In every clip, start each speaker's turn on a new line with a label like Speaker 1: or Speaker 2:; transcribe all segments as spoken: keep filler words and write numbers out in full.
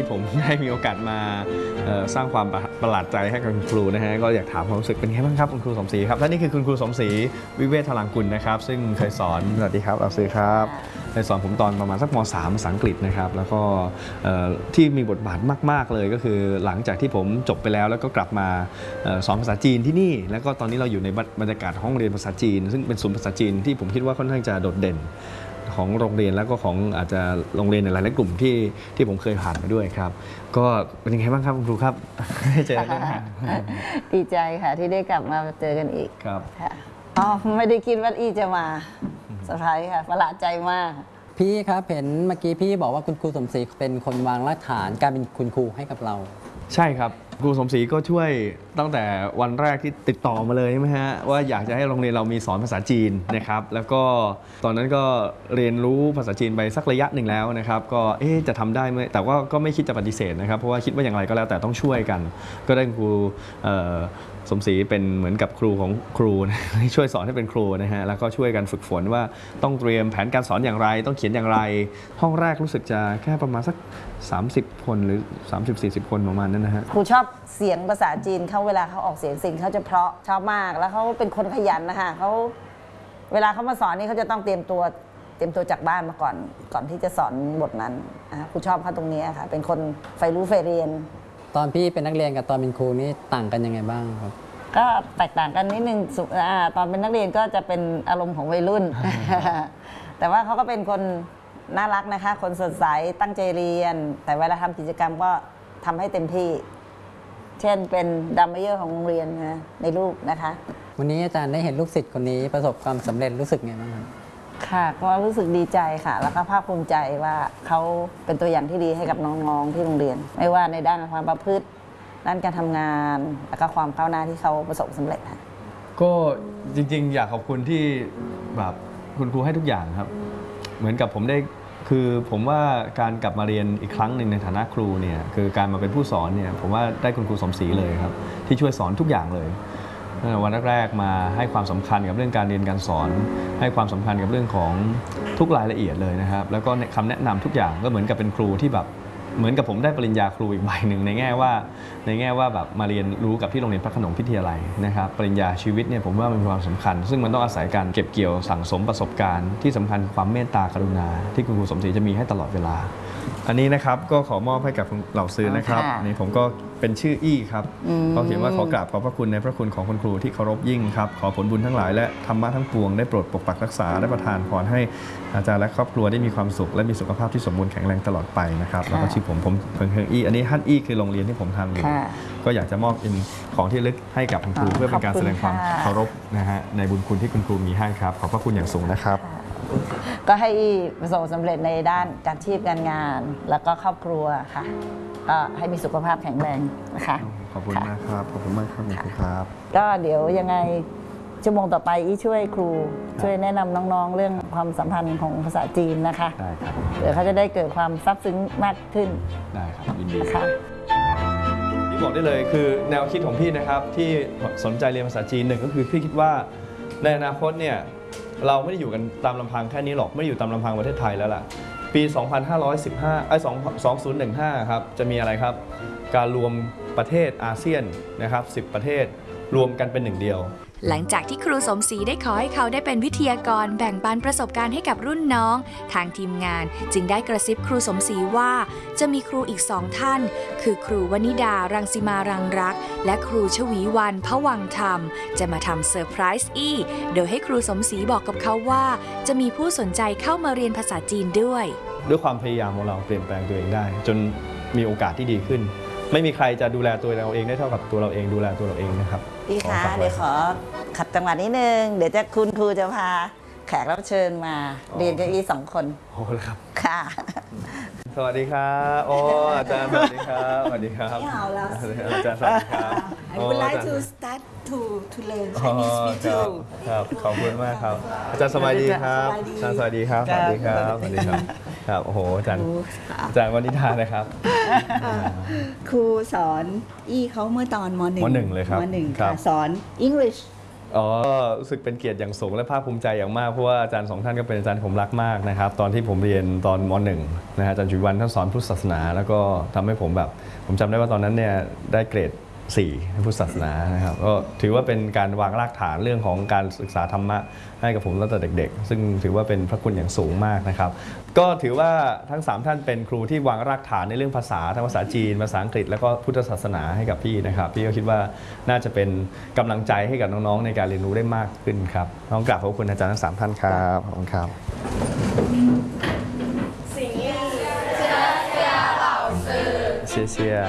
Speaker 1: ที่ผมได้มีโอกาสมาสร้างความประหลาดใจให้กับคุณครูนะฮะก็อยากถามความรู้สึกเป็นไงบ้างครับคุณครูสมศรีครับและนี่คือคุณครูสมศรีวิเวศ พลังกุลนะครับซึ่งเคยสอนสวัสดีครับอับซื้อครับเคยสอนผมตอนประมาณสักม สามภาษาอังกฤษนะครับแล้วก็ที่มีบทบาทมากๆเลยก็คือหลังจากที่ผมจบไปแล้วแล้วก็กลับมาสอนภาษาจีนที่นี่แล้วก็ตอนนี้เราอยู่ในบรรยากาศห้องเรียนภาษาจีนซึ่งเป็นศูนย์ภาษาจีนที่ผมคิดว่าค่อนข้างจะโดดเด่นของโรงเรียนแล้วก็ของอาจจะโรงเรียนในหลายๆกลุ่มที่ที่ผมเคยผ่านมาด้วยครับก็เป็นยังไงบ้างครับคุณครูครับได้เจอกัน
Speaker 2: ดีใจค่ะที่ได้กลับมาเจอกันอีก
Speaker 1: ครับ
Speaker 2: อ๋อไม่ได้คิดว่าอีจะมาเซอร์ไพรส์ค่ะประหลาดใจมาก
Speaker 3: พี่ครับเห็นเมื่อกี้พี่บอกว่าคุณครูสมศรีเป็นคนวางรากฐานการเป็นคุณครูให้กับเรา
Speaker 1: ใช่ครับครูสมศรีก็ช่วยตั้งแต่วันแรกที่ติดต่อมาเลยใช่ไหมฮะว่าอยากจะให้โรงเรียนเรามีสอนภาษาจีนนะครับแล้วก็ตอนนั้นก็เรียนรู้ภาษาจีนไปสักระยะหนึ่งแล้วนะครับก็เอ๊ะจะทำได้ไหมแต่ว่าก็ไม่คิดจะปฏิเสธนะครับเพราะว่าคิดว่าอย่างไรก็แล้วแต่ต้องช่วยกันก็ได้ครูสมศรีเป็นเหมือนกับครูของครูนะช่วยสอนให้เป็นครูนะฮะแล้วก็ช่วยกันฝึกฝนว่าต้องเตรียมแผนการสอนอย่างไรต้องเขียนอย่างไรห้องแรกรู้สึกจะแค่ประมาณสักสามสิบคนหรือ สามสิบสี่สิบ คนประมาณนั้นนะฮะ
Speaker 2: ครูชอบเสียงภาษาจีนเขาเวลาเขาออกเสียงสิ่งเขาจะเพราะชอบมากแล้วเขาเป็นคนขยันนะคะเขาเวลาเขามาสอนนี่เขาจะต้องเตรียมตัวเตรียมตัวจากบ้านมาก่อนก่อนที่จะสอนบทนั้นครูชอบเขาตรงนี้ค่ะเป็นคนใฝ่รู้ใฝ่เรียน
Speaker 3: ตอนพี่เป็นนักเรียนกับตอนเป็นครูนี่ต่างกันยังไงบ้างครับ
Speaker 2: ก็แตกต่างกันนิดนึงตอนเป็นนักเรียนก็จะเป็นอารมณ์ของวัยรุ่น แต่ว่าเขาก็เป็นคนน่ารักนะคะคนสดใสตั้งใจเรียนแต่เวลาทำกิจกรรมก็ทำให้เต็มที่เช่นเป็นดัมเมเยอร์ของโรงเรียนนะในรูปนะคะ
Speaker 3: วันนี้อาจารย์ได้เห็นลูกศิษย์คนนี้ประสบความสำเร็จรู้สึกไงบ้างครับ
Speaker 2: ค่ะก็รู้สึกดีใจค่ะแล้วก็ภาคภูมิใจว่าเขาเป็นตัวอย่างที่ดีให้กับน้องๆที่โรงเรียนไม่ว่าในด้านความประพฤติด้านการทำงานแล้วก็ความก้าวหน้าที่เขาประสบสำเร็จค่ะ
Speaker 1: ก็จริงๆอยากขอบคุณที่แบบคุณครูให้ทุกอย่างครับเหมือนกับผมได้คือผมว่าการกลับมาเรียนอีกครั้งหนึ่งในฐานะครูเนี่ยคือการมาเป็นผู้สอนเนี่ยผมว่าได้คุณครูสมศรีเลยครับที่ช่วยสอนทุกอย่างเลยวันแรกๆมาให้ความสำคัญกับเรื่องการเรียนการสอนให้ความสำคัญกับเรื่องของทุกรายละเอียดเลยนะครับแล้วก็คำแนะนำทุกอย่างก็เหมือนกับเป็นครูที่แบบเหมือนกับผมได้ปริญญาครูอีกใบหนึ่งในแง่ว่าในแง่ว่าแบบมาเรียนรู้กับที่โรงเรียนพระโขนงพิทยาลัยนะครับปริญญาชีวิตเนี่ยผมว่ามันมีความสำคัญซึ่งมันต้องอาศัยการเก็บเกี่ยวสั่งสมประสบการณ์ที่สำคัญความเมตตากรุณาที่คุณครูสมศรีจะมีให้ตลอดเวลาอันนี้นะครับก็ขอมอบให้กับเหล่าซื้อนะครับนี่ผมก็เป็นชื่ออี้ครับเขาเขียนว่าขอกราบขอบพระคุณในพระคุณของคุณครูที่เคารพยิ่งครับขอผลบุญทั้งหลายและธรรมะทั้งปวงได้โปรดปกปักรักษาและประทานพรให้อาจารย์และครอบครัวได้มีความสุขและมีสุขภาพที่สมบูรณ์แข็งแรงตลอดไปนะครับแล้วก็ชื่อผมผมเพิงเฮงอี้อันนี้ฮั่นอี้คือโรงเรียนที่ผมทำอยู่ก็อยากจะมอบเป็นของที่ระลึกให้กับคุณครูเพื่อเป็นการแสดงความเคารพนะฮะในบุญคุณที่คุณครูมีให้ครับขอบพระคุณอย่างสูงนะครับ
Speaker 2: ก็ให้ประสบสำเร็จในด้านการชีพการงานแล้วก็ครอบครัวค่ะก็ให้มีสุขภาพแข็งแรงนะคะ
Speaker 1: ขอบคุณมากครับขอบคุณมากครับคุณครูครับ
Speaker 2: ก็เดี๋ยวยังไงชั่วโมงต่อไปอีช่วยครูช่วยแนะนำน้องๆเรื่องความสัมพันธ์ของภาษาจีนนะคะ
Speaker 1: ได้ครับ
Speaker 2: เดี๋ยวเขาจะได้เกิดความซาบซึ้งมากขึ้น
Speaker 1: ได้ครับยินดีค่ะที่บอกได้เลยคือแนวคิดของพี่นะครับที่สนใจเรียนภาษาจีนหนึ่งก็คือพี่คิดว่าในอนาคตเนี่ยเราไม่ได้อยู่กันตามลำพังแค่นี้หรอกไม่ได้อยู่ตามลำพังประเทศไทยแล้วล่ะปี สองพันห้าร้อยสิบห้า ไอ้สองพันสิบห้าครับจะมีอะไรครับการรวมประเทศอาเซียนนะครับสิบประเทศรวมกันเป็นหนึ่งเดียว
Speaker 4: หลังจากที่ครูสมศรีได้ขอให้เขาได้เป็นวิทยากรแบ่งปันประสบการณ์ให้กับรุ่นน้องทางทีมงานจึงได้กระซิบครูสมศรีว่าจะมีครูอีกสองท่านคือครูวนิดารังสิมารังรักและครูชวีวันพวังธรรมจะมาทำเซอร์ไพรส์อีโดยให้ครูสมศรีบอกกับเขาว่าจะมีผู้สนใจเข้ามาเรียนภาษาจีนด้วย
Speaker 1: ด้วยความพยายามของเราเปลี่ยนแปลงตัวเองได้จนมีโอกาสที่ดีขึ้นไม่มีใครจะดูแลตัวเราเองได้เท่ากับตัวเราเองดูแลตัวเราเองนะครับ
Speaker 2: พี่คะเดี๋ยวขอขัดจังหวะนิดนึงเดี๋ยวจะคุณครูจะพาแขกรับเชิญมาเรียนกับอีสองคน
Speaker 1: โอ้ครับ
Speaker 2: ค่ะ
Speaker 1: สวัสดีครับโอ้อาจารย์สวัสดีครับสวัสดีครับอาจารย์สวัสดีครับ
Speaker 5: I would like to start to to learn Chinese with you
Speaker 1: ครับขอบคุณมากครับอาจารย์สวัสดีครับอาจารย์สวัสดีครับสวัสดีครับสวัสดีครับครับโอ้โหอาจารย์อาจารย์วนิดานะครับ
Speaker 5: ครูสอนอี้เขาเมื่อตอนม.หนึ่ง
Speaker 1: ม.หนึ่งเลยครับ
Speaker 5: ม.หนึ่งค่ะสอน English
Speaker 1: อ๋อรู้สึกเป็นเกียรติอย่างสูงและภาคภูมิใจอย่างมากเพราะว่าอาจารย์สองท่านก็เป็นอาจารย์ที่ผมรักมากนะครับตอนที่ผมเรียนตอนมหนึ่งนะฮะอาจารย์จุวันท่านสอนพุทธศาสนา แล้วก็ทำให้ผมแบบผมจำได้ว่าตอนนั้นเนี่ยได้เกรดสี่ในพุทธศาสนานะครับก็ถือว่าเป็นการวางรากฐานเรื่องของการศึกษาธรรมะให้กับผมตั้งแต่เด็กๆซึ่งถือว่าเป็นพระคุณอย่างสูงมากนะครับก็ถือว่าทั้งสามท่านเป็นครูที่วางรากฐานในเรื่องภาษาทั้งภาษาจีนภาษาอังกฤษแล้วก็พุทธศาสนาให้กับพี่นะครับพี่ก็คิดว่าน่าจะเป็นกำลังใจให้กับน้องๆในการเรียนรู้ได้มากขึ้นครับน้องกราบขอบคุณอาจารย์ทั้งสามท่านครับขอบคุณครับเชียร์เชียร์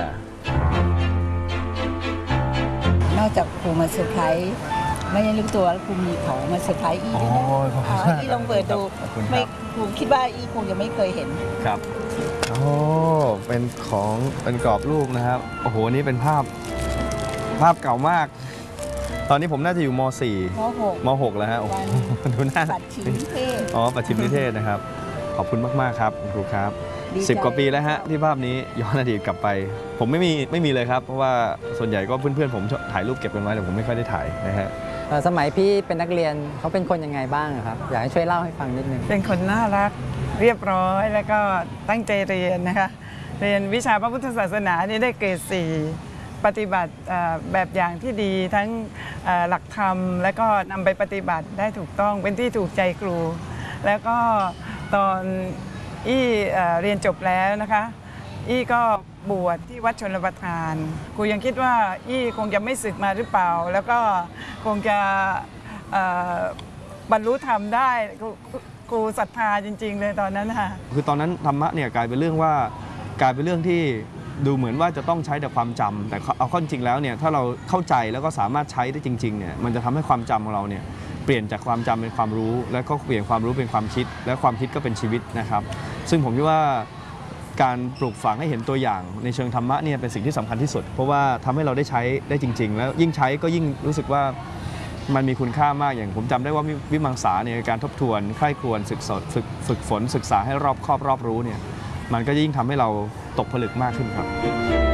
Speaker 5: นอกจากครูมาเซอร์ไพรส์ไม่ได้รู้ตัวว่าครูมีของมาเซอร์ไพรส์อีก
Speaker 1: อ๋อขอบคุณ
Speaker 5: อ๋อ
Speaker 1: มาก
Speaker 5: อีลองเปิดดู
Speaker 1: ขอบคุณครับ
Speaker 5: ไม่ครูคิดว่าอีคงยังไม่เคยเห็น
Speaker 1: ครับโอ้เป็นของเป็นกรอบรูปนะครับโอ้โหนี่เป็นภาพภาพเก่ามาก ตอนนี้ผมน่าจะอยู่ม .สี่
Speaker 5: ม .หก
Speaker 1: ม .หก แล้วฮะโอ้โหดูหน้า
Speaker 5: ปัดชิมเทศ
Speaker 1: อ๋อปัจฉิมนิเทศนะครับขอบคุณมากๆครับคุณครูครับ
Speaker 5: ดีใจ
Speaker 1: สิบกว่าปีแล้วฮะที่ภาพนี้ย้อนอดีตกลับไป ผมไม่มีไม่มีเลยครับเพราะว่าส่วนใหญ่ก็เพื่อนๆผมถ่ายรูปเก็บกันไว้แต่ผมไม่ค่อยได้ถ่ายนะฮะ
Speaker 3: เอ่อสมัยพี่เป็นนักเรียนเขาเป็นคนยังไงบ้างอะครับอยากให้ช่วยเล่าให้ฟังนิดนึง
Speaker 6: เป็นคนน่ารักเรียบร้อยแล้วก็ตั้งใจเรียนนะคะเรียนวิชาพระพุทธศาสนานี่ได้เกรดสี่ปฏิบัติเอ่อแบบอย่างที่ดีทั้งเอ่อหลักธรรม แล้วก็นำไปปฏิบัติได้ถูกต้องเป็นที่ถูกใจครู แล้วก็ตอนอี้เอ่อเรียนจบแล้วนะคะอี้ก็บวชที่วัดชนประทานครูยังคิดว่าอี้คงจะไม่สึกมาหรือเปล่า แล้วก็คงจะเอ่อบรรลุธรรมได้ครูครูศรัทธาจริงๆเลยตอนนั้นค่ะ
Speaker 1: คือตอนนั้นธรรมะเนี่ยกลายเป็นเรื่องว่ากลายเป็นเรื่องที่ดูเหมือนว่าจะต้องใช้แต่ความจำแต่เอาเข้าจริงแล้วเนี่ยถ้าเราเข้าใจแล้วก็สามารถใช้ได้จริงๆเนี่ยมันจะทำให้ความจำของเราเนี่ยเปลี่ยนจากความจำเป็นความรู้ แล้วก็เปลี่ยนความรู้เป็นความคิด และความคิดก็เป็นชีวิตนะครับซึ่งผมคิดว่าการปลูกฝังให้เห็นตัวอย่างในเชิงธรรมะเนี่ยเป็นสิ่งที่สำคัญที่สุด เพราะว่าทำให้เราได้ใช้ได้จริงๆแล้วยิ่งใช้ก็ยิ่งรู้สึกว่ามันมีคุณค่ามากอย่างผมจำได้ว่าวิมังสาเนี่ยการทบทวนใคร่ครวญศึกษาฝึกฝึกฝนศึกษาให้รอบครอบรอบรู้เนี่ยมันก็ยิ่งทำให้เราตกผลึกมากขึ้นครับ